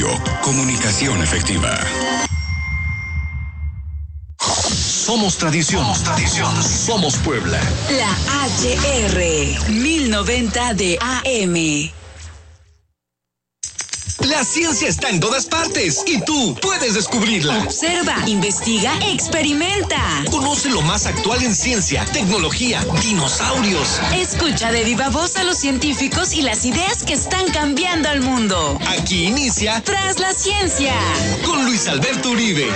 Radio, comunicación efectiva. Somos tradición. Somos Puebla. La HR 1090 de AM. La ciencia está en todas partes y tú puedes descubrirla. Observa, investiga, experimenta. Conoce lo más actual en ciencia, tecnología, dinosaurios. Escucha de viva voz a los científicos y las ideas que están cambiando al mundo. Aquí inicia Tras la Ciencia con Luis Alberto Uribe.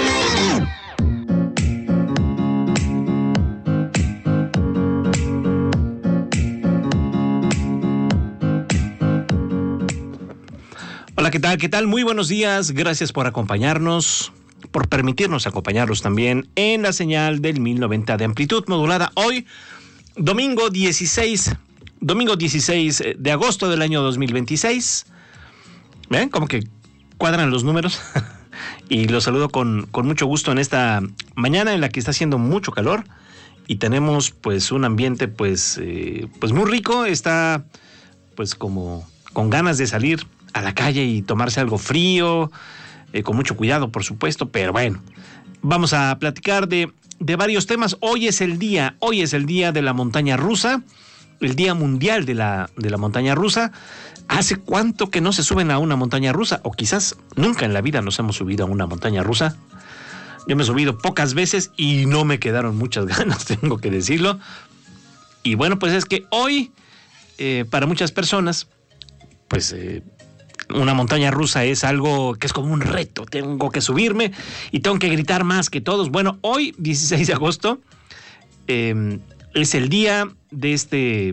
Hola, ¿qué tal? ¿Qué tal? Muy buenos días. Gracias por acompañarnos, por permitirnos acompañarlos también en la señal del 1090 de amplitud modulada. Hoy, domingo 16 de agosto del año 2026. ¿Ven? Como que cuadran los números. Y los saludo con mucho gusto en esta mañana en la que está haciendo mucho calor y tenemos pues un ambiente pues muy rico. Está pues como con ganas de salir a la calle y tomarse algo frío, con mucho cuidado, por supuesto, pero bueno, vamos a platicar de varios temas. Hoy es el día de la montaña rusa, el Día Mundial de la Montaña Rusa. ¿Hace cuánto que no se suben a una montaña rusa? O quizás nunca en la vida nos hemos subido a una montaña rusa. Yo me he subido pocas veces y no me quedaron muchas ganas, tengo que decirlo. Y bueno, pues es que hoy, para muchas personas, pues una montaña rusa es algo que es como un reto. Tengo que subirme y tengo que gritar más que todos. Bueno, hoy, 16 de agosto, es el día de este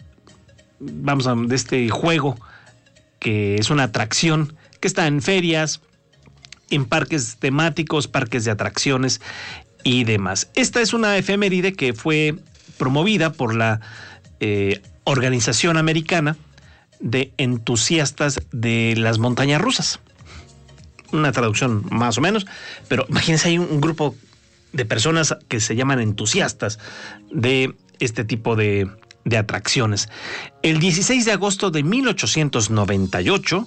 juego, que es una atracción que está en ferias, en parques temáticos, parques de atracciones y demás. Esta es una efeméride que fue promovida por la Organización Americana de Entusiastas de las Montañas Rusas. Una traducción más o menos, pero imagínense, hay un grupo de personas que se llaman entusiastas de este tipo de atracciones. El 16 de agosto de 1898,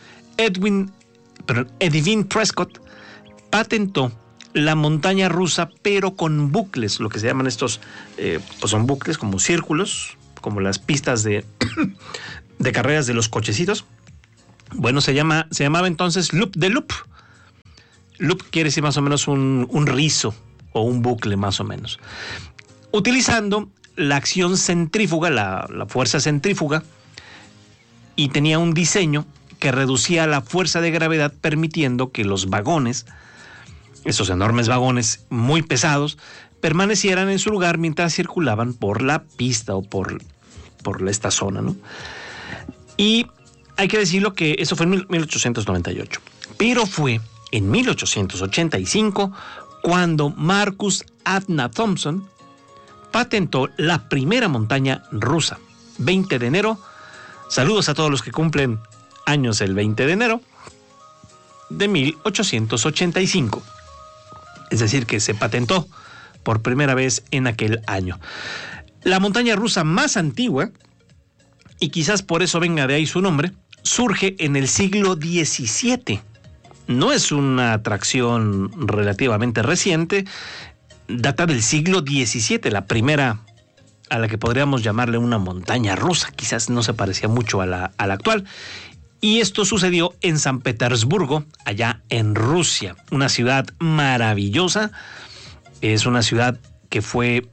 Edwin Prescott patentó la montaña rusa, pero con bucles, lo que se llaman estos, pues son bucles como círculos, como las pistas de carreras de los cochecitos. Bueno, se llamaba entonces loop de loop. Loop quiere decir más o menos un rizo o un bucle más o menos. Utilizando la acción centrífuga, la fuerza centrífuga, y tenía un diseño que reducía la fuerza de gravedad, permitiendo que los vagones, esos enormes vagones muy pesados, permanecieran en su lugar mientras circulaban por la pista o por esta zona, ¿no? Y hay que decirlo que eso fue en 1898. Pero fue en 1885 cuando Marcus Adna Thompson patentó la primera montaña rusa. 20 de enero. Saludos a todos los que cumplen años el 20 de enero de 1885. Es decir, que se patentó por primera vez en aquel año. La montaña rusa más antigua, y quizás por eso venga de ahí su nombre, surge en el siglo XVII. No es una atracción relativamente reciente, data del siglo XVII, la primera a la que podríamos llamarle una montaña rusa. Quizás no se parecía mucho a la actual. Y esto sucedió en San Petersburgo, allá en Rusia, una ciudad maravillosa. Es una ciudad que fue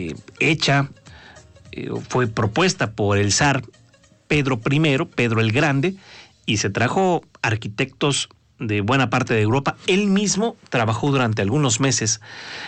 fue propuesta por el zar Pedro I, Pedro el Grande, y se trajo arquitectos de buena parte de Europa. Él mismo trabajó durante algunos meses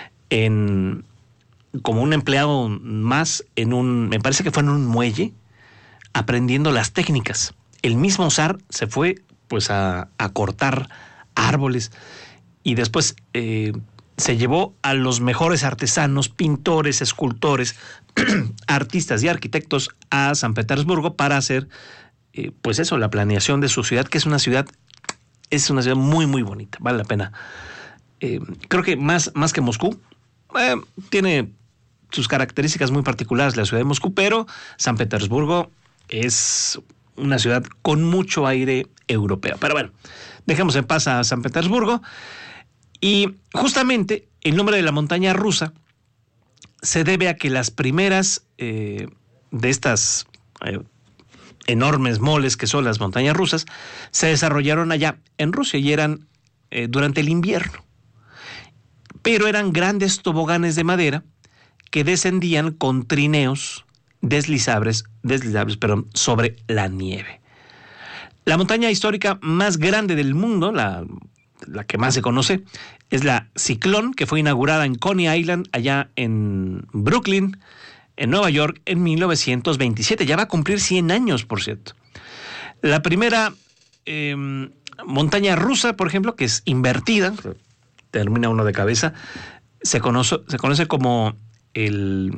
como un empleado más me parece que fue en un muelle, aprendiendo las técnicas. El mismo zar se fue pues a cortar árboles y después se llevó a los mejores artesanos, pintores, escultores, artistas y arquitectos a San Petersburgo para hacer pues eso, la planeación de su ciudad, que es una ciudad muy muy bonita, vale la pena. Creo que más que Moscú, tiene sus características muy particulares la ciudad de Moscú, pero San Petersburgo es una ciudad con mucho aire europeo. Pero bueno, dejemos en paz a San Petersburgo. Y justamente el nombre de la montaña rusa se debe a que las primeras de estas enormes moles que son las montañas rusas se desarrollaron allá en Rusia y eran durante el invierno. Pero eran grandes toboganes de madera que descendían con trineos deslizables, sobre la nieve. La montaña histórica más grande del mundo, la que más se conoce, es la Ciclón, que fue inaugurada en Coney Island, allá en Brooklyn, en Nueva York, en 1927. Ya va a cumplir 100 años, por cierto. La primera montaña rusa, por ejemplo, que es invertida, termina uno de cabeza, se conoce como el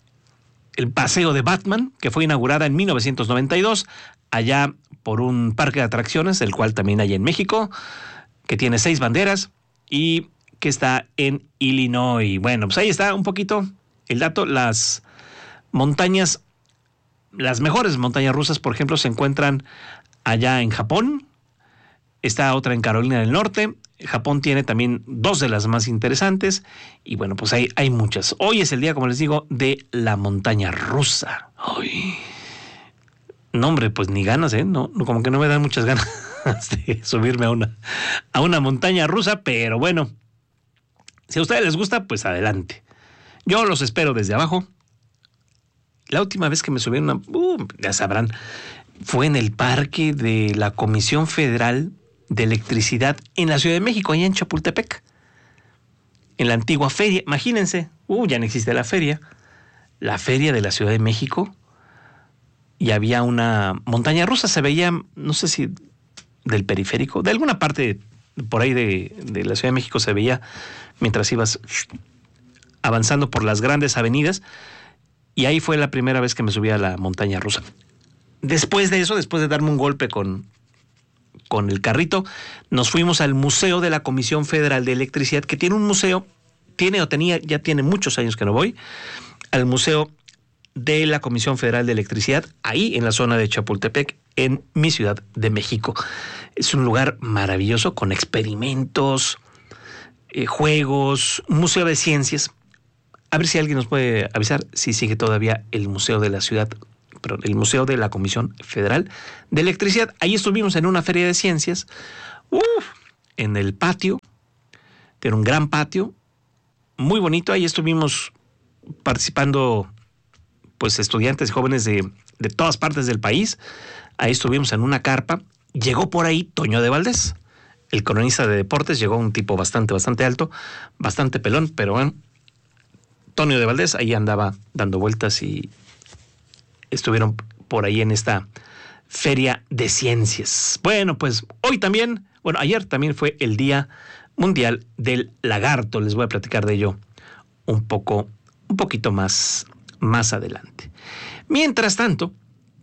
Paseo de Batman, que fue inaugurada en 1992, allá por un parque de atracciones, el cual también hay en México, que tiene 6 banderas y que está en Illinois. Bueno, pues ahí está un poquito el dato. Las montañas, las mejores montañas rusas, por ejemplo, se encuentran allá en Japón. Está otra en Carolina del Norte. Japón tiene también 2 de las más interesantes. Y bueno, pues hay muchas. Hoy es el día, como les digo, de la montaña rusa. Ay. No, hombre, pues ni ganas, ¿eh? No, como que no me dan muchas ganas de subirme a una montaña rusa, pero bueno, si a ustedes les gusta, pues adelante. Yo los espero desde abajo. La última vez que me subí ya sabrán, fue en el parque de la Comisión Federal de Electricidad en la Ciudad de México, allá en Chapultepec, en la antigua feria. Imagínense, ya no existe la feria de la Ciudad de México, y había una montaña rusa, se veía, no sé si del periférico, de alguna parte por ahí de la Ciudad de México se veía mientras ibas avanzando por las grandes avenidas, y ahí fue la primera vez que me subí a la montaña rusa. Después de eso, después de darme un golpe con el carrito, nos fuimos al Museo de la Comisión Federal de Electricidad, que tiene un museo, ya tiene muchos años que no voy, al Museo de la Comisión Federal de Electricidad, ahí en la zona de Chapultepec, en mi Ciudad de México. Es un lugar maravilloso con experimentos, juegos, un museo de ciencias. A ver si alguien nos puede avisar si sigue todavía el Museo de el Museo de la Comisión Federal de Electricidad. Ahí estuvimos en una feria de ciencias, en el patio, tiene un gran patio, muy bonito. Ahí estuvimos participando, pues, estudiantes y jóvenes de todas partes del país. Ahí estuvimos en una carpa. Llegó por ahí Toño de Valdés, el cronista de deportes. Llegó un tipo bastante alto, bastante pelón, pero bueno, Toño de Valdés ahí andaba dando vueltas y estuvieron por ahí en esta feria de ciencias. Bueno, pues ayer también fue el Día Mundial del Lagarto. Les voy a platicar de ello un poquito más adelante. Mientras tanto,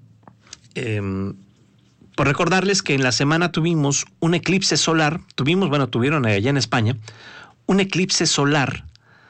por recordarles que en la semana tuvimos un eclipse solar, tuvieron allá en España un eclipse solar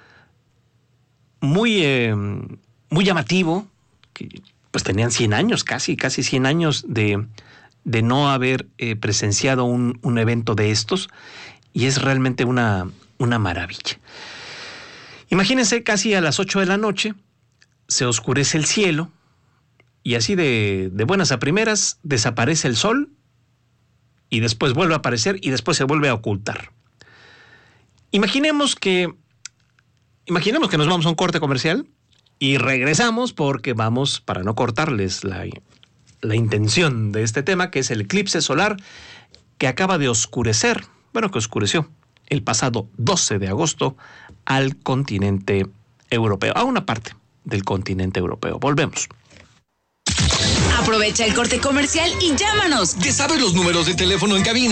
muy llamativo, que pues tenían 100 años, casi 100 años de no haber presenciado un evento de estos, y es realmente una maravilla. Imagínense, casi a las 8 de la noche se oscurece el cielo, y así de buenas a primeras desaparece el sol, y después vuelve a aparecer, y después se vuelve a ocultar. Imaginemos que nos vamos a un corte comercial y regresamos, porque vamos, para no cortarles la intención de este tema, que es el eclipse solar que acaba de oscurecer, que oscureció el pasado 12 de agosto al continente europeo, a una parte del continente europeo. Volvemos. Aprovecha el corte comercial y llámanos. ¿Ya sabes los números de teléfono en cabina?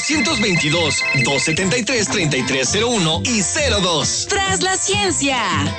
222-273-3301 y 02. Tras la ciencia.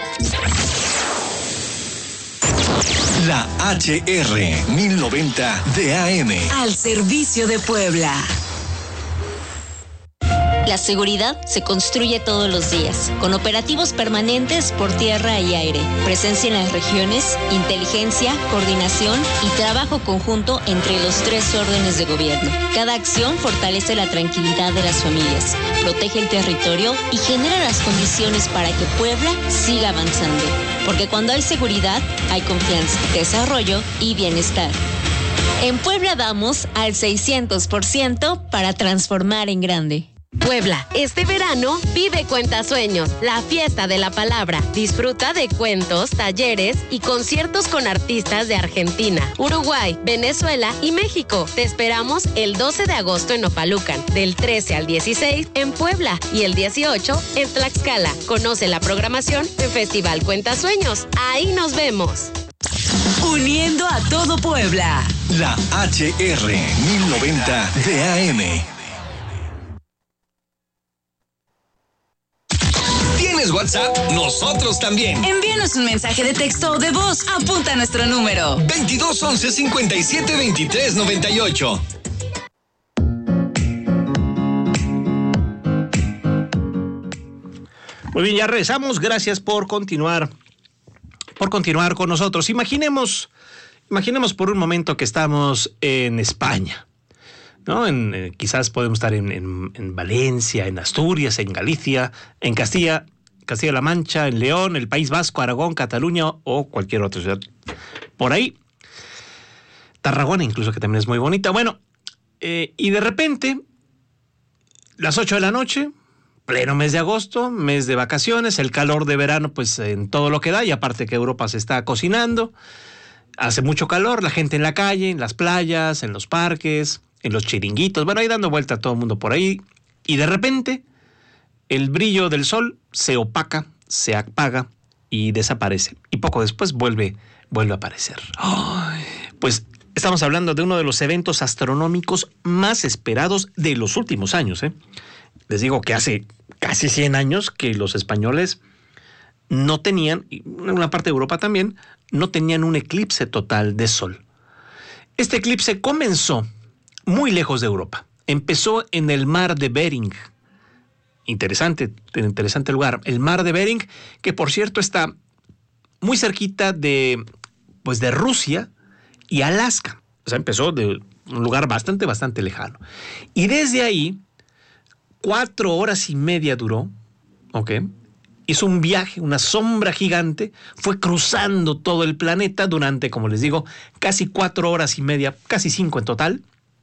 La HR 1090 de AM. Al servicio de Puebla. La seguridad se construye todos los días, con operativos permanentes por tierra y aire, presencia en las regiones, inteligencia, coordinación y trabajo conjunto entre los 3 órdenes de gobierno. Cada acción fortalece la tranquilidad de las familias, protege el territorio y genera las condiciones para que Puebla siga avanzando. Porque cuando hay seguridad, hay confianza, desarrollo y bienestar. En Puebla damos al 600% para transformar en grande. Puebla, este verano vive Cuentasueños, la fiesta de la palabra. Disfruta de cuentos, talleres y conciertos con artistas de Argentina, Uruguay, Venezuela y México. Te esperamos el 12 de agosto en Opalucan, del 13 al 16 en Puebla y el 18 en Tlaxcala. Conoce la programación en Festival Cuentasueños. Ahí nos vemos. Uniendo a todo Puebla. La HR 1090 de AM. ¿Tienes WhatsApp? Nosotros también. Envíanos un mensaje de texto o de voz. Apunta nuestro número. 2211 57 23 98. Muy bien, ya regresamos. Gracias por continuar con nosotros. Imaginemos por un momento que estamos en España, ¿no? Quizás podemos estar en Valencia, en Asturias, en Galicia, en Castilla-La Mancha, en León, el País Vasco, Aragón, Cataluña o cualquier otra ciudad. Por ahí, Tarragona incluso, que también es muy bonita. Bueno, y de repente, las 8 de la noche, pleno mes de agosto, mes de vacaciones, el calor de verano pues en todo lo que da, y aparte que Europa se está cocinando, hace mucho calor, la gente en la calle, en las playas, en los parques, en los chiringuitos, bueno, ahí dando vuelta todo el mundo por ahí, y de repente el brillo del sol se opaca, se apaga y desaparece, y poco después vuelve a aparecer. Pues estamos hablando de uno de los eventos astronómicos más esperados de los últimos años, ¿eh? Les digo que hace casi 100 años que los españoles no tenían, y en una parte de Europa también, no tenían un eclipse total de sol. Este eclipse comenzó muy lejos de Europa. Empezó en el mar de Bering. Interesante lugar. El mar de Bering, que por cierto está muy cerquita de Rusia y Alaska. O sea, empezó de un lugar bastante lejano. Y desde ahí 4 horas y media duró, ¿ok? Hizo un viaje, una sombra gigante, fue cruzando todo el planeta durante, como les digo, casi 4 horas y media, casi 5 en total,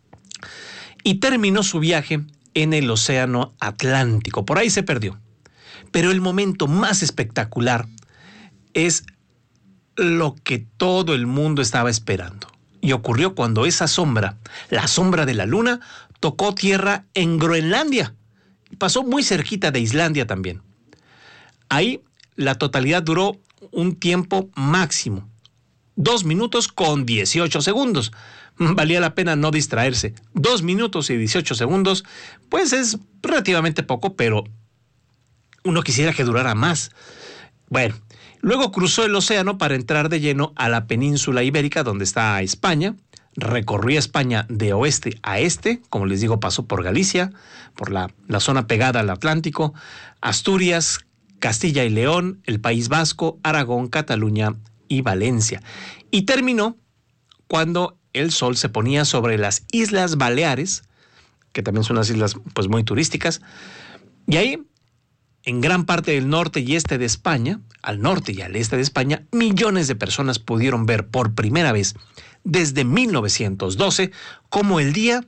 y terminó su viaje en el Océano Atlántico. Por ahí se perdió. Pero el momento más espectacular es lo que todo el mundo estaba esperando. Y ocurrió cuando esa sombra, la sombra de la luna, tocó tierra en Groenlandia. Pasó muy cerquita de Islandia también. Ahí la totalidad duró un tiempo máximo, 2 minutos con 18 segundos. Valía la pena no distraerse. 2 minutos y 18 segundos, pues es relativamente poco, pero uno quisiera que durara más. Bueno, luego cruzó el océano para entrar de lleno a la península ibérica, donde está España. Recorrió España de oeste a este, como les digo, pasó por Galicia, por la zona pegada al Atlántico, Asturias, Castilla y León, el País Vasco, Aragón, Cataluña y Valencia. Y terminó cuando el sol se ponía sobre las Islas Baleares, que también son unas islas pues muy turísticas, y ahí, en gran parte del norte y este de España, al norte y al este de España, millones de personas pudieron ver por primera vez desde 1912 cómo el día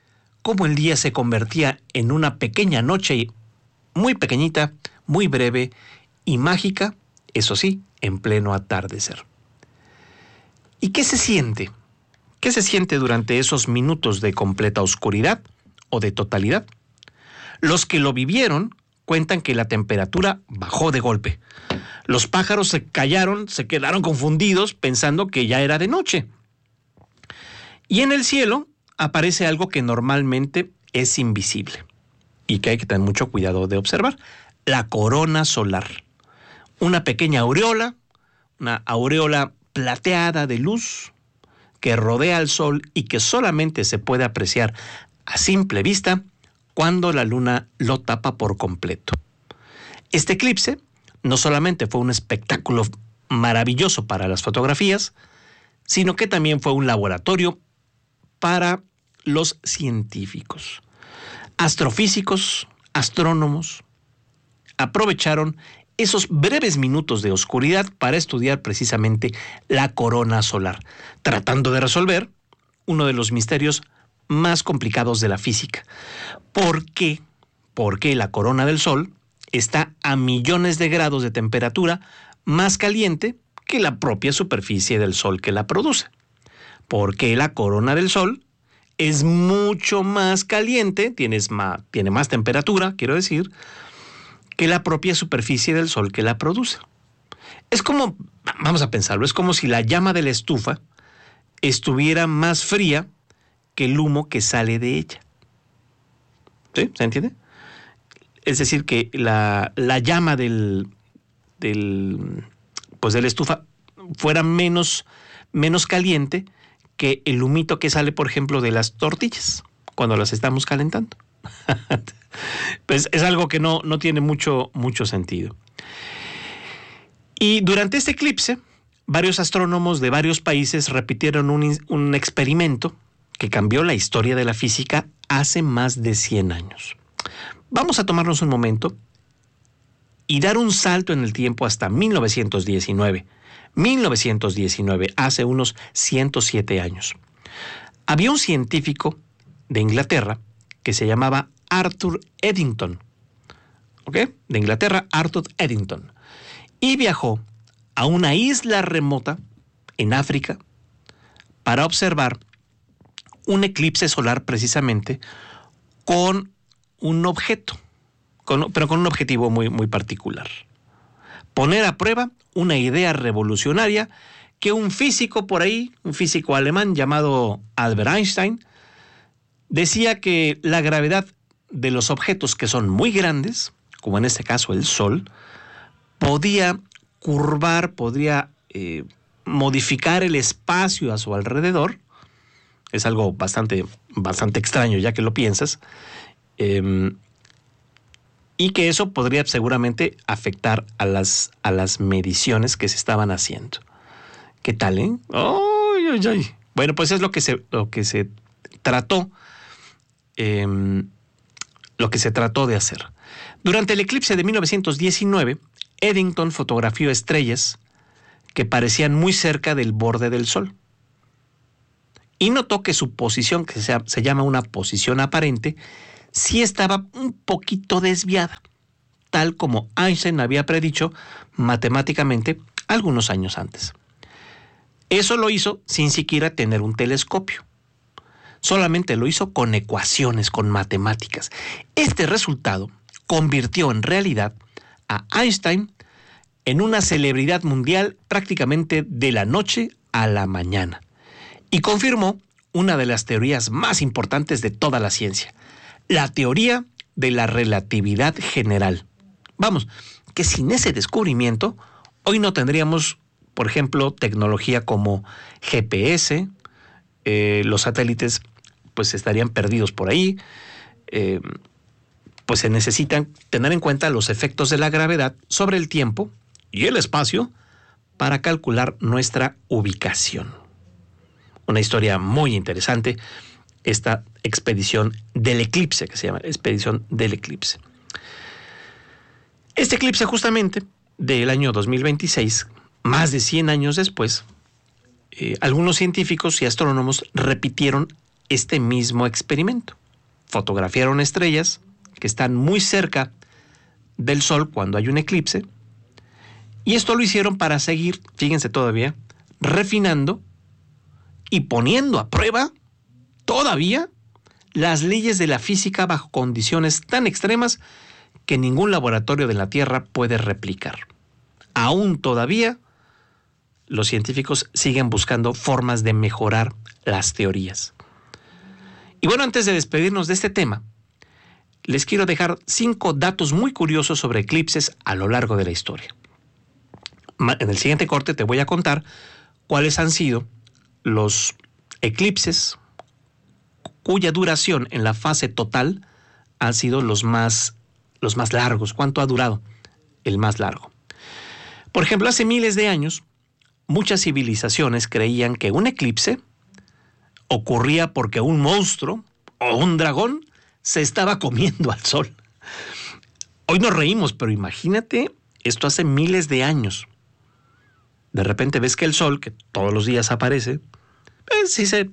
se convertía en una pequeña noche muy pequeñita, muy breve y mágica, eso sí, en pleno atardecer. ¿Y qué se siente? ¿Qué se siente durante esos minutos de completa oscuridad o de totalidad? Los que lo vivieron cuentan que la temperatura bajó de golpe. Los pájaros se callaron, se quedaron confundidos pensando que ya era de noche. Y en el cielo aparece algo que normalmente es invisible y que hay que tener mucho cuidado de observar: la corona solar. Una pequeña aureola, una aureola plateada de luz que rodea al sol y que solamente se puede apreciar a simple vista cuando la luna lo tapa por completo. Este eclipse no solamente fue un espectáculo maravilloso para las fotografías, sino que también fue un laboratorio para los científicos. Astrofísicos, astrónomos, aprovecharon esos breves minutos de oscuridad para estudiar precisamente la corona solar, tratando de resolver uno de los misterios más complicados de la física. ¿Por qué? ¿Por qué la corona del Sol está a millones de grados de temperatura más caliente que la propia superficie del Sol que la produce? ¿Por qué la corona del Sol es mucho más caliente, tiene más temperatura, quiero decir, que la propia superficie del Sol que la produce? Es como, vamos a pensarlo, es como si la llama de la estufa estuviera más fría que el humo que sale de ella. ¿Sí? ¿Se entiende? Es decir, que la llama de la estufa fuera menos caliente que el humito que sale, por ejemplo, de las tortillas cuando las estamos calentando. Pues es algo que no tiene mucho sentido. Y durante este eclipse, varios astrónomos de varios países repitieron un experimento que cambió la historia de la física hace más de 100 años. Vamos a tomarnos un momento y dar un salto en el tiempo hasta 1919. 1919, hace unos 107 años. Había un científico de Inglaterra que se llamaba Arthur Eddington. ¿Ok? De Inglaterra, Arthur Eddington. Y viajó a una isla remota en África para observar un eclipse solar precisamente con un objeto, pero con un objetivo muy, muy particular. Poner a prueba una idea revolucionaria que un físico por ahí, un físico alemán llamado Albert Einstein, decía que la gravedad de los objetos que son muy grandes, como en este caso el Sol, podía curvar, podría modificar el espacio a su alrededor. Es algo bastante extraño ya que lo piensas. Y que eso podría seguramente afectar a las mediciones que se estaban haciendo. ¿Qué tal, eh? ¡Ay, ay, ay! Bueno, pues es lo que se trató, lo que se trató de hacer. Durante el eclipse de 1919, Eddington fotografió estrellas que parecían muy cerca del borde del Sol. Y notó que su posición, que se llama una posición aparente, sí estaba un poquito desviada, tal como Einstein había predicho matemáticamente algunos años antes. Eso lo hizo sin siquiera tener un telescopio. Solamente lo hizo con ecuaciones, con matemáticas. Este resultado convirtió en realidad a Einstein en una celebridad mundial prácticamente de la noche a la mañana y confirmó una de las teorías más importantes de toda la ciencia, la teoría de la relatividad general. Vamos, que sin ese descubrimiento, hoy no tendríamos, por ejemplo, tecnología como GPS, los satélites pues estarían perdidos por ahí, pues se necesitan tener en cuenta los efectos de la gravedad sobre el tiempo y el espacio para calcular nuestra ubicación. Una historia muy interesante, esta expedición del eclipse, que se llama expedición del eclipse. Este eclipse justamente del año 2026, más de 100 años después, algunos científicos y astrónomos repitieron este mismo experimento. Fotografiaron estrellas que están muy cerca del Sol cuando hay un eclipse, y esto lo hicieron para seguir, fíjense todavía, refinando y poniendo a prueba todavía las leyes de la física bajo condiciones tan extremas que ningún laboratorio de la Tierra puede replicar. Aún todavía, los científicos siguen buscando formas de mejorar las teorías. Y bueno, antes de despedirnos de este tema, les quiero dejar 5 datos muy curiosos sobre eclipses a lo largo de la historia. En el siguiente corte te voy a contar cuáles han sido los eclipses cuya duración en la fase total han sido los más largos. ¿Cuánto ha durado el más largo? Por ejemplo, hace miles de años, muchas civilizaciones creían que un eclipse ocurría porque un monstruo o un dragón se estaba comiendo al sol. Hoy nos reímos, pero imagínate esto hace miles de años. De repente ves que el sol, que todos los días aparece, sí se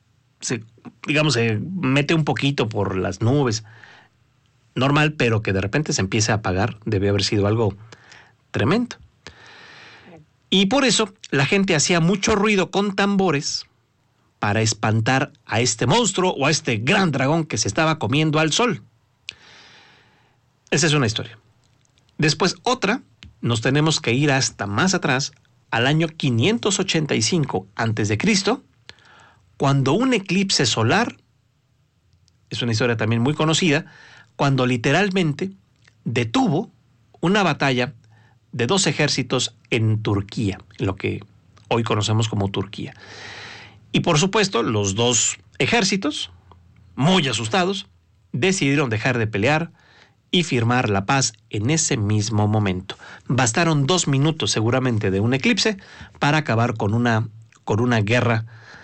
mete un poquito por las nubes, normal, pero que de repente se empiece a apagar, debe haber sido algo tremendo. Y por eso la gente hacía mucho ruido con tambores para espantar a este monstruo o a este gran dragón que se estaba comiendo al sol. Esa es una historia. Después otra, nos tenemos que ir hasta más atrás, al año 585 a.C., cuando un eclipse solar, es una historia también muy conocida, cuando literalmente detuvo una batalla de 2 ejércitos en Turquía, en lo que hoy conocemos como Turquía. Y por supuesto, los 2 ejércitos, muy asustados, decidieron dejar de pelear y firmar la paz en ese mismo momento. Bastaron 2 minutos seguramente de un eclipse para acabar con una guerra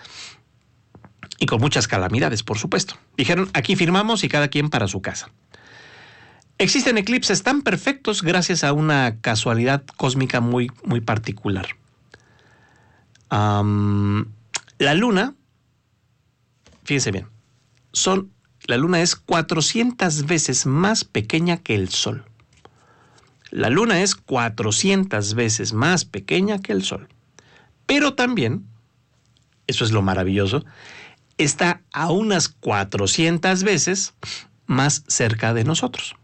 y con muchas calamidades, por supuesto. Dijeron, aquí firmamos y cada quien para su casa. Existen eclipses tan perfectos gracias a una casualidad cósmica muy, muy particular. La luna, fíjense bien, la luna es 400 veces más pequeña que el sol. La luna es 400 veces más pequeña que el sol. Pero también, eso es lo maravilloso, está a unas 400 veces más cerca de nosotros.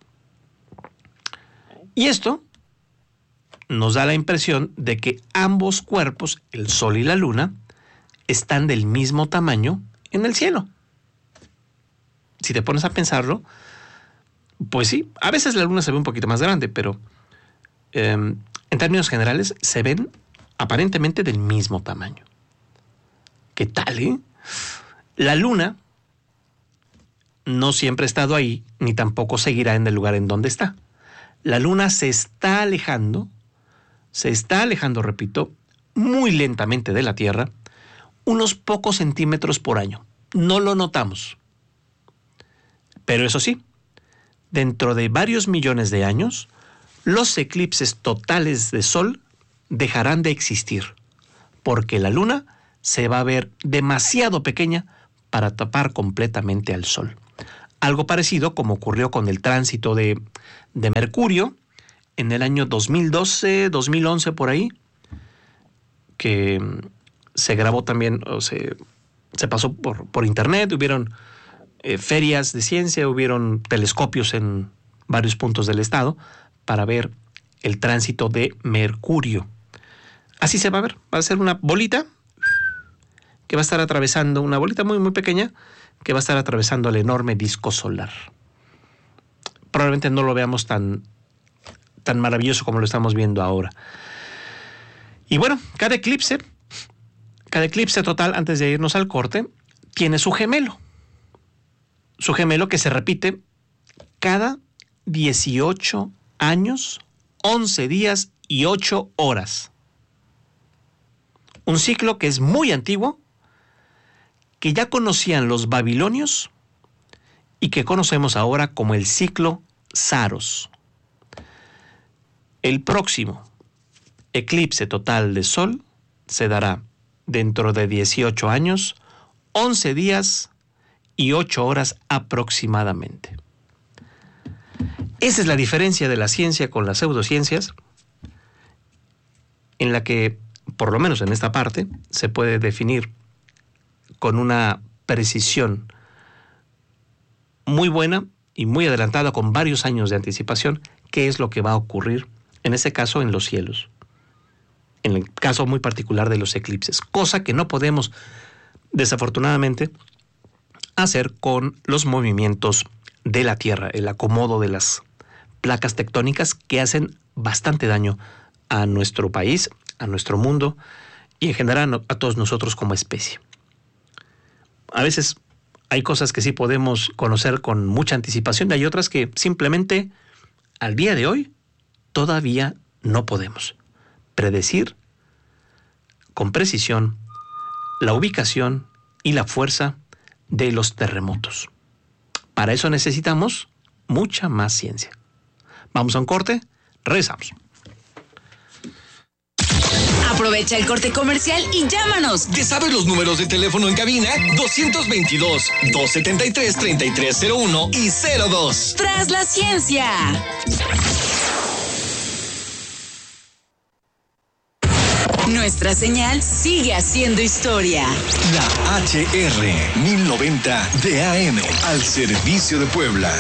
Y esto nos da la impresión de que ambos cuerpos, el sol y la luna, están del mismo tamaño en el cielo. Si te pones a pensarlo, pues sí, a veces la luna se ve un poquito más grande, pero en términos generales se ven aparentemente del mismo tamaño. ¿Qué tal, eh? La luna no siempre ha estado ahí, ni tampoco seguirá en el lugar en donde está. La luna se está alejando, repito, muy lentamente de la Tierra, unos pocos centímetros por año. No lo notamos. Pero eso sí, dentro de varios millones de años, los eclipses totales de sol dejarán de existir, porque la luna se va a ver demasiado pequeña para tapar completamente al sol. Algo parecido como ocurrió con el tránsito de Mercurio en el año 2012, 2011 por ahí, que se grabó también, o se pasó por internet, hubieron ferias de ciencia, hubieron telescopios en varios puntos del estado para ver el tránsito de Mercurio. Así se va a ver, va a ser una bolita que va a estar atravesando, una bolita muy muy pequeña, que va a estar atravesando el enorme disco solar. Probablemente no lo veamos tan maravilloso como lo estamos viendo ahora. Y bueno, cada eclipse total, antes de irnos al corte, tiene su gemelo. Su gemelo que se repite cada 18 años, 11 días y 8 horas. Un ciclo que es muy antiguo, que ya conocían los babilonios y que conocemos ahora como el ciclo Saros. El próximo eclipse total de sol se dará dentro de 18 años, 11 días y 8 horas aproximadamente. Esa es la diferencia de la ciencia con las pseudociencias, en la que, por lo menos en esta parte, se puede definir con una precisión muy buena y muy adelantada, con varios años de anticipación, qué es lo que va a ocurrir, en ese caso, en los cielos. En el caso muy particular de los eclipses, cosa que no podemos, desafortunadamente, hacer con los movimientos de la Tierra, el acomodo de las placas tectónicas que hacen bastante daño a nuestro país, a nuestro mundo y en general a todos nosotros como especie. A veces Hay cosas que sí podemos conocer con mucha anticipación y hay otras que simplemente al día de hoy todavía no podemos predecir con precisión la ubicación y la fuerza de los terremotos. Para eso necesitamos mucha más ciencia. Vamos a un corte, regresamos. Aprovecha el corte comercial y llámanos. ¿Te sabes los números de teléfono en cabina? 222-273-3301 y 02. Tras la ciencia. Nuestra señal sigue haciendo historia. La HR 1090 de AM al servicio de Puebla.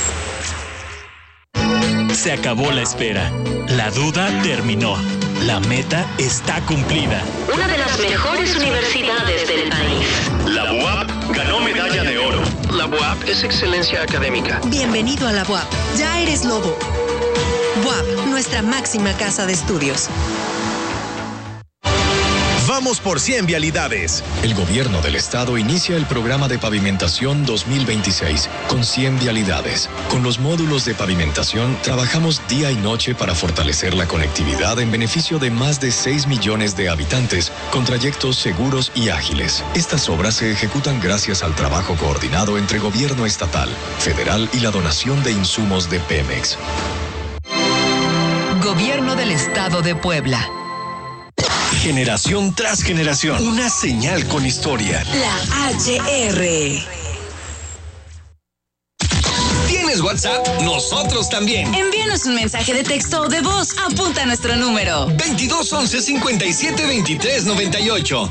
Se acabó la espera. La duda terminó. La meta está cumplida. Una de las mejores universidades del país. La UAP ganó medalla de oro. La UAP es excelencia académica. Bienvenido a la UAP. Ya eres lobo. UAP, nuestra máxima casa de estudios. Vamos por 100 vialidades. El gobierno del estado inicia el programa de pavimentación 2026 con 100 vialidades. Con los módulos de pavimentación trabajamos día y noche para fortalecer la conectividad en beneficio de más de 6 millones de habitantes con trayectos seguros y ágiles. Estas obras se ejecutan gracias al trabajo coordinado entre gobierno estatal, federal y la donación de insumos de Pemex. Gobierno del Estado de Puebla. Generación tras generación. Una señal con historia. La HR. ¿Tienes WhatsApp? Nosotros también. Envíanos un mensaje de texto o de voz. Apunta nuestro número. 2211 57 23 98.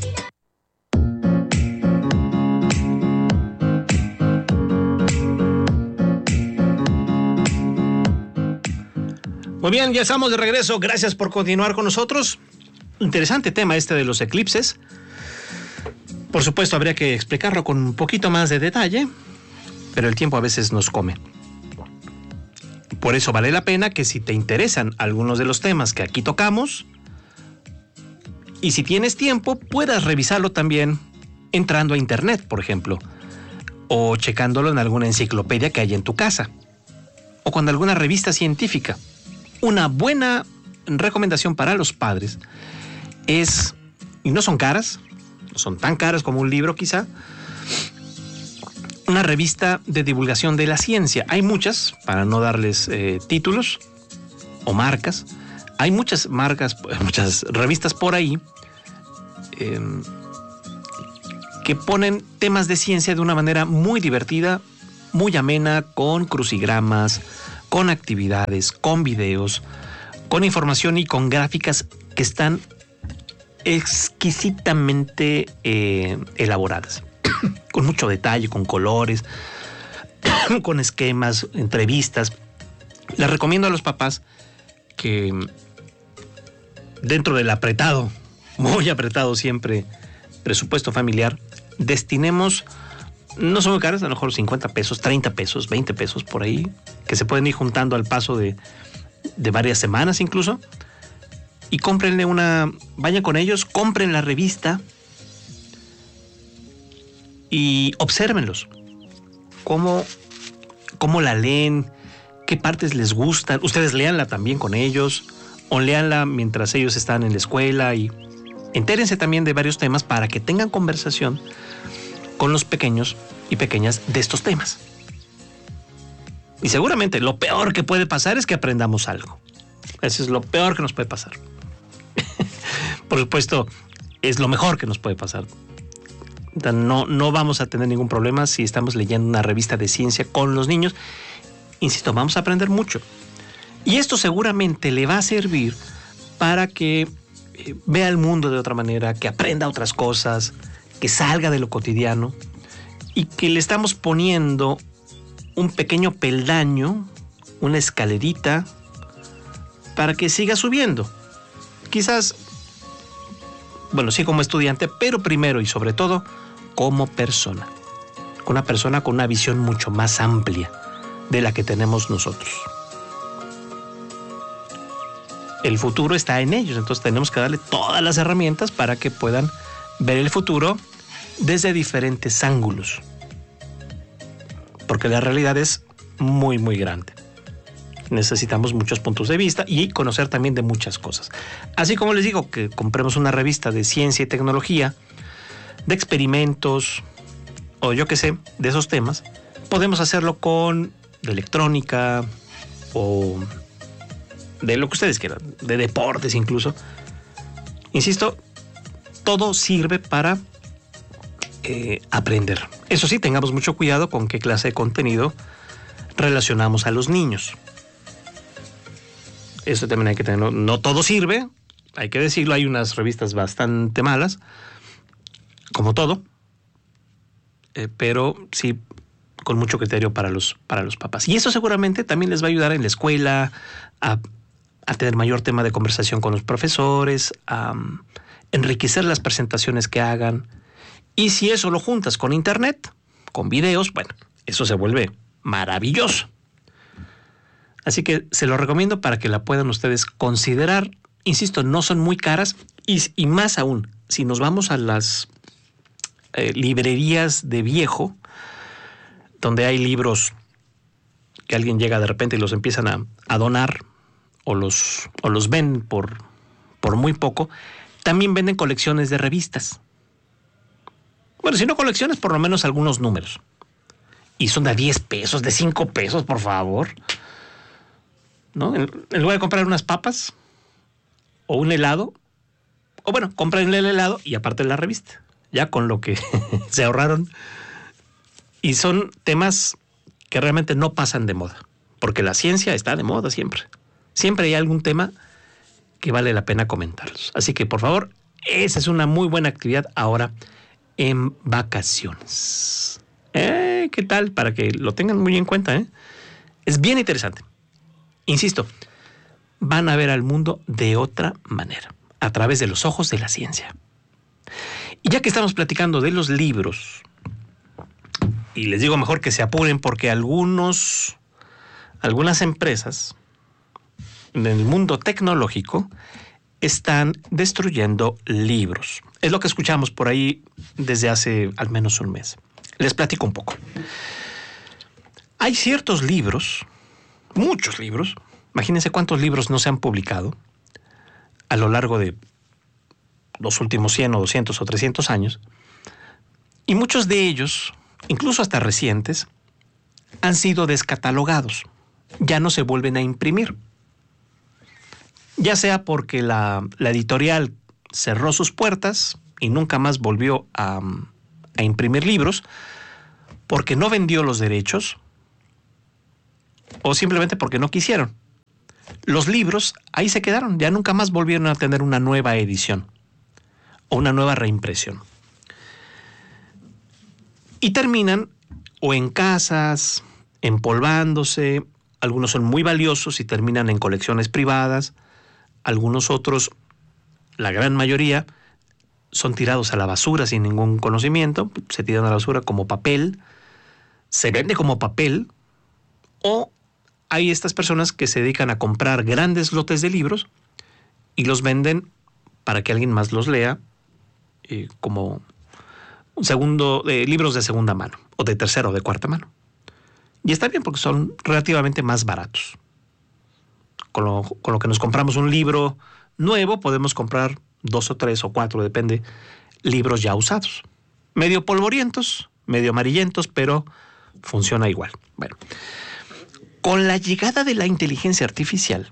Muy bien, ya estamos de regreso. Gracias por continuar con nosotros. Interesante tema este de los eclipses. Por supuesto, habría que explicarlo con un poquito más de detalle, pero el tiempo a veces nos come. Por eso vale la pena que si te interesan algunos de los temas que aquí tocamos, y si tienes tiempo, puedas revisarlo también entrando a internet, por ejemplo, o checándolo en alguna enciclopedia que haya en tu casa, o con alguna revista científica. Una buena recomendación para los padres es, y no son caras, no son tan caras como un libro quizá, una revista de divulgación de la ciencia. Hay muchas, para no darles títulos o marcas, hay muchas marcas, muchas revistas por ahí que ponen temas de ciencia de una manera muy divertida, muy amena, con crucigramas, con actividades, con videos, con información y con gráficas que están exquisitamente elaboradas, con mucho detalle, con colores, con esquemas, entrevistas. Les recomiendo a los papás que dentro del apretado, muy apretado siempre, presupuesto familiar, destinemos, no son muy caras, a lo mejor 50 pesos, 30 pesos, 20 pesos por ahí, que se pueden ir juntando al paso de varias semanas incluso, y cómprenle vayan con ellos, compren la revista y obsérvenlos. ¿Cómo la leen? ¿Qué partes les gustan? Ustedes léanla también con ellos, o léanla mientras ellos están en la escuela, y entérense también de varios temas para que tengan conversación con los pequeños y pequeñas de estos temas. Y seguramente lo peor que puede pasar es que aprendamos algo. Eso es lo peor que nos puede pasar. Por supuesto, es lo mejor que nos puede pasar. No vamos a tener ningún problema si estamos leyendo una revista de ciencia con los niños. Insisto, vamos a aprender mucho. Y esto seguramente le va a servir para que vea el mundo de otra manera, que aprenda otras cosas, que salga de lo cotidiano, y que le estamos poniendo un pequeño peldaño, una escalerita, para que siga subiendo. Quizás, bueno, sí como estudiante, pero primero y sobre todo como persona. Una persona con una visión mucho más amplia de la que tenemos nosotros. El futuro está en ellos, entonces tenemos que darle todas las herramientas para que puedan ver el futuro desde diferentes ángulos. porque la realidad es muy, muy grande. Necesitamos muchos puntos de vista y conocer también de muchas cosas. Así como les digo que compremos una revista de ciencia y tecnología, de experimentos o yo qué sé, de esos temas, podemos hacerlo con de electrónica o de lo que ustedes quieran, de deportes incluso. Insisto, todo sirve para aprender. Eso sí, tengamos mucho cuidado con qué clase de contenido relacionamos a los niños. Eso también hay que tenerlo. No todo sirve, hay que decirlo. Hay unas revistas bastante malas, como todo, pero sí con mucho criterio para los papás. Y eso seguramente también les va a ayudar en la escuela a tener mayor tema de conversación con los profesores, a enriquecer las presentaciones que hagan. Y si eso lo juntas con internet, con videos, bueno, eso se vuelve maravilloso. Así que se lo recomiendo para que la puedan ustedes considerar. Insisto, no son muy caras y más aún, si nos vamos a las librerías de viejo, donde hay libros que alguien llega de repente y los empiezan a donar o los venden por muy poco, también venden colecciones de revistas. Bueno, si no colecciones, por lo menos algunos números. Y son de 10 pesos, de 5 pesos, por favor. ¿No? En lugar de comprar unas papas o un helado, o bueno, compren el helado y aparte la revista, ya con lo que se ahorraron. Y son temas que realmente no pasan de moda, porque la ciencia está de moda siempre. Siempre hay algún tema que vale la pena comentarlos. Así que, por favor, esa es una muy buena actividad ahora en vacaciones. ¿Qué tal? Para que lo tengan muy en cuenta, ¿eh? Es bien interesante. Insisto, van a ver al mundo de otra manera, a través de los ojos de la ciencia. Y ya que estamos platicando de los libros, y les digo mejor que se apuren porque algunas empresas en el mundo tecnológico están destruyendo libros. Es lo que escuchamos por ahí desde hace al menos un mes. Les platico un poco. Hay ciertos libros, muchos libros, imagínense cuántos libros no se han publicado a lo largo de los últimos 100 o 200 o 300 años, y muchos de ellos, incluso hasta recientes, han sido descatalogados. Ya no se vuelven a imprimir. Ya sea porque la editorial cerró sus puertas y nunca más volvió a imprimir libros, porque no vendió los derechos, o simplemente porque no quisieron. Los libros ahí se quedaron, ya nunca más volvieron a tener una nueva edición o una nueva reimpresión. Y terminan o en casas, empolvándose. Algunos son muy valiosos y terminan en colecciones privadas. Algunos otros, la gran mayoría, son tirados a la basura sin ningún conocimiento. Se tiran a la basura como papel. Se vende como papel. O hay estas personas que se dedican a comprar grandes lotes de libros y los venden para que alguien más los lea, como libros de segunda mano, o de tercera o de cuarta mano. Y está bien porque son relativamente más baratos. Con lo que nos compramos un libro nuevo, podemos comprar 2 o 3 o 4, depende, libros ya usados. Medio polvorientos, medio amarillentos, pero funciona igual. Bueno, con la llegada de la inteligencia artificial,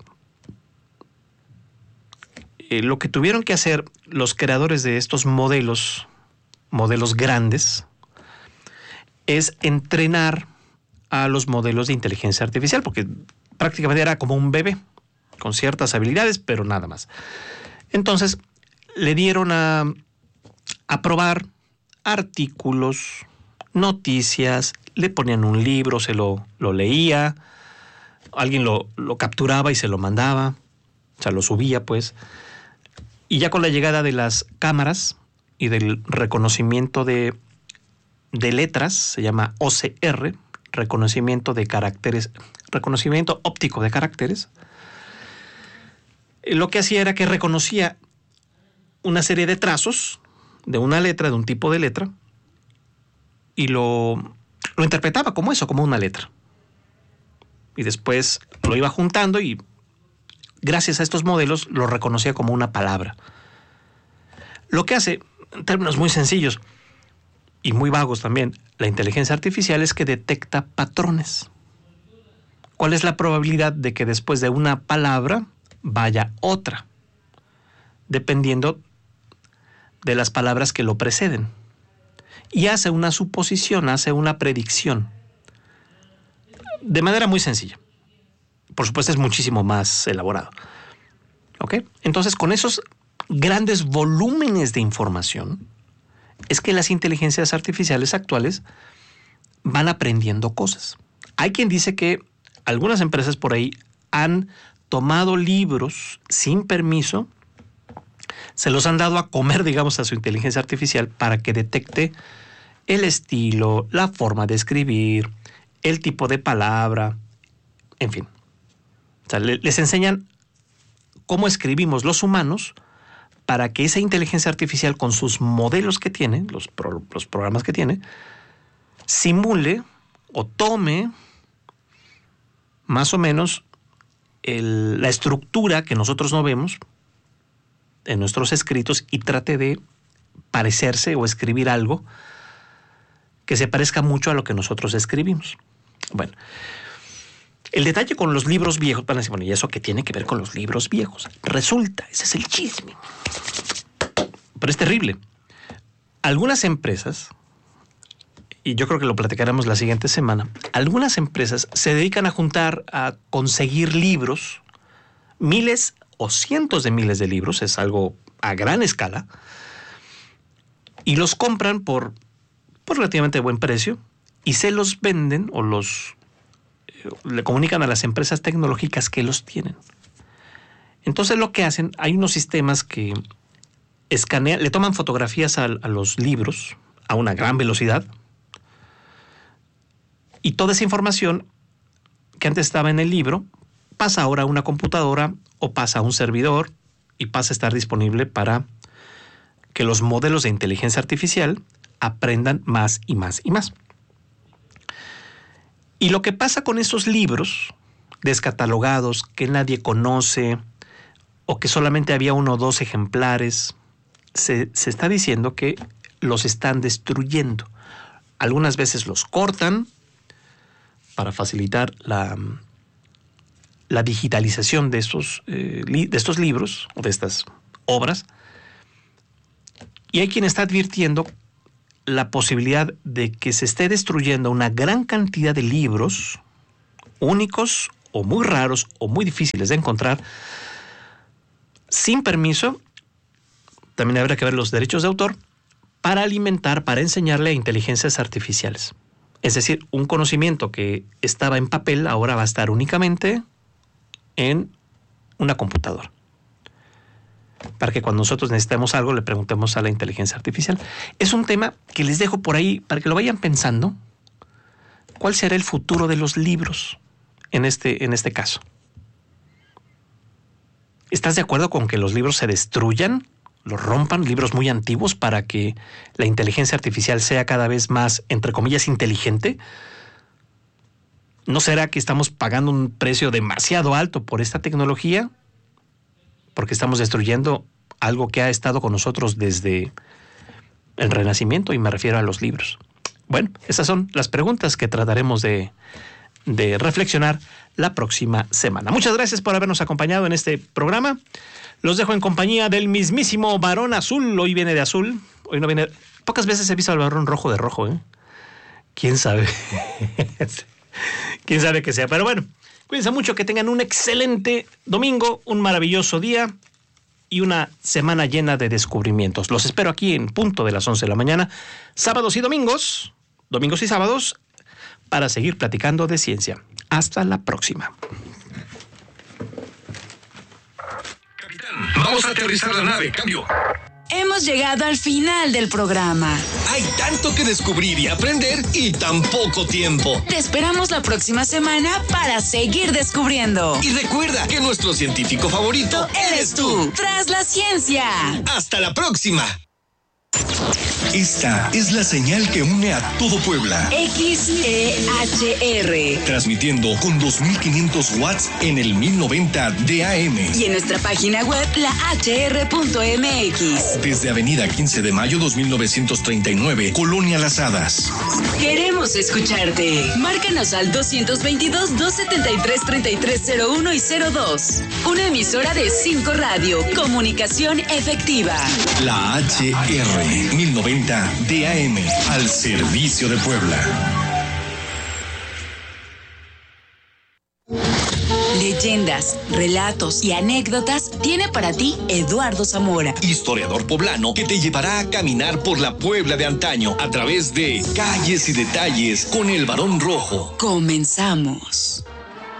lo que tuvieron que hacer los creadores de estos modelos grandes, es entrenar a los modelos de inteligencia artificial, porque prácticamente era como un bebé, con ciertas habilidades, pero nada más. Entonces, le dieron a probar artículos, noticias, le ponían un libro, se lo leía, alguien lo capturaba y se lo mandaba, o sea, lo subía, pues. Y ya con la llegada de las cámaras y del reconocimiento de letras, se llama OCR, reconocimiento de caracteres, reconocimiento óptico de caracteres, lo que hacía era que reconocía una serie de trazos de una letra, de un tipo de letra, y lo lo interpretaba como eso, como una letra. Y después lo iba juntando y gracias a estos modelos lo reconocía como una palabra. Lo que hace, en términos muy sencillos y muy vagos también, la inteligencia artificial es que detecta patrones. ¿Cuál es la probabilidad de que después de una palabra vaya otra? Dependiendo de las palabras que lo preceden. Y hace una suposición, hace una predicción. De manera muy sencilla. Por supuesto, es muchísimo más elaborado. ¿Ok? Entonces, con esos grandes volúmenes de información, es que las inteligencias artificiales actuales van aprendiendo cosas. Hay quien dice que algunas empresas por ahí han tomado libros sin permiso, se los han dado a comer, digamos, a su inteligencia artificial para que detecte el estilo, la forma de escribir, el tipo de palabra, en fin. O sea, les enseñan cómo escribimos los humanos para que esa inteligencia artificial, con sus modelos que tiene, los programas que tiene, simule o tome más o menos la estructura que nosotros no vemos en nuestros escritos y trate de parecerse o escribir algo que se parezca mucho a lo que nosotros escribimos. Bueno, el detalle con los libros viejos, van a decir, bueno, ¿y eso qué tiene que ver con los libros viejos? Resulta, ese es el chisme. Pero es terrible. Algunas empresas, y yo creo que lo platicaremos la siguiente semana, algunas empresas se dedican a conseguir libros, miles o cientos de miles de libros, es algo a gran escala, y los compran por relativamente buen precio y se los venden o le comunican a las empresas tecnológicas que los tienen. Entonces lo que hacen, hay unos sistemas que escanean, le toman fotografías a los libros a una gran velocidad y toda esa información que antes estaba en el libro pasa ahora a una computadora o pasa a un servidor y pasa a estar disponible para que los modelos de inteligencia artificial aprendan más y más y más. Y lo que pasa con esos libros descatalogados que nadie conoce o que solamente había 1 o 2 ejemplares, se está diciendo que los están destruyendo. Algunas veces los cortan para facilitar la digitalización de estos libros o de estas obras. Y hay quien está advirtiendo la posibilidad de que se esté destruyendo una gran cantidad de libros únicos o muy raros o muy difíciles de encontrar sin permiso. También habrá que ver los derechos de autor para alimentar, para enseñarle a inteligencias artificiales. Es decir, un conocimiento que estaba en papel ahora va a estar únicamente en una computadora. Para que cuando nosotros necesitemos algo le preguntemos a la inteligencia artificial. Es un tema que les dejo por ahí para que lo vayan pensando. ¿Cuál será el futuro de los libros en este caso? ¿Estás de acuerdo con que los libros se destruyan, los rompan, libros muy antiguos, para que la inteligencia artificial sea cada vez más, entre comillas, inteligente? ¿No será que estamos pagando un precio demasiado alto por esta tecnología? Porque estamos destruyendo algo que ha estado con nosotros desde el Renacimiento, y me refiero a los libros. Bueno, esas son las preguntas que trataremos de reflexionar la próxima semana. Muchas gracias por habernos acompañado en este programa. Los dejo en compañía del mismísimo Barón Azul. Hoy viene de azul. Hoy no viene. Pocas veces he visto al Barón rojo de rojo, ¿eh? ¿Quién sabe? ¿Quién sabe qué sea? Pero bueno, cuídense mucho, que tengan un excelente domingo, un maravilloso día y una semana llena de descubrimientos. Los espero aquí en punto de las 11 de la mañana, sábados y domingos y sábados, para seguir platicando de ciencia. Hasta la próxima. Capitán, vamos a aterrizar la nave, cambio. Hemos llegado al final del programa. Hay tanto que descubrir y aprender y tan poco tiempo. Te esperamos la próxima semana para seguir descubriendo. Y recuerda que nuestro científico favorito eres tú. Tras la ciencia. ¡Hasta la próxima! Esta es la señal que une a todo Puebla. XEHR. Transmitiendo con 2500 watts en el 1090 de AM. Y en nuestra página web, lahr.mx. Desde Avenida 15 de Mayo 2939, Colonia Las Hadas. Queremos escucharte. Márcanos al 222-273-3301 y 02. Una emisora de 5 Radio. Comunicación efectiva. La HR 1090 DAM, al servicio de Puebla. Leyendas, relatos y anécdotas tiene para ti Eduardo Zamora, historiador poblano que te llevará a caminar por la Puebla de antaño a través de Calles y Detalles con el Barón Rojo. Comenzamos.